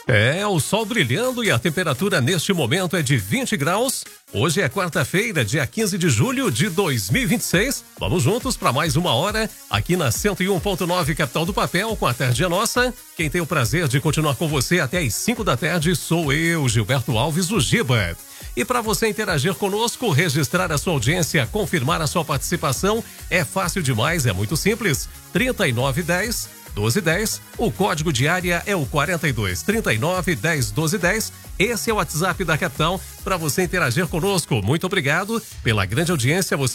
É, o sol brilhando e a temperatura neste momento é de 20 graus. Hoje é quarta-feira, dia 15 de julho de 2026. Vamos juntos para mais uma hora aqui na 101.9 Capital do Papel com a Tarde é Nossa. Quem tem o prazer de continuar com você até às 5 da tarde sou eu, Gilberto Alves, o Giba. E para você interagir conosco, registrar a sua audiência, confirmar a sua participação, é fácil demais, é muito simples. 3910-1210, o código de área é o 4239-10-1210. Esse é o WhatsApp da Capital para você interagir conosco. Muito obrigado pela grande audiência. Você